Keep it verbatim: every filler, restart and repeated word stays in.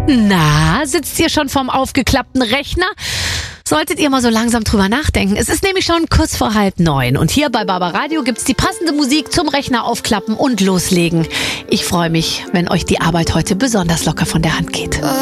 Na, sitzt ihr schon vorm aufgeklappten Rechner? Solltet ihr mal so langsam drüber nachdenken. Es ist nämlich schon kurz vor halb neun und hier bei Barbaradio gibt's die passende Musik zum Rechner aufklappen und loslegen. Ich freue mich, wenn euch die Arbeit heute besonders locker von der Hand geht.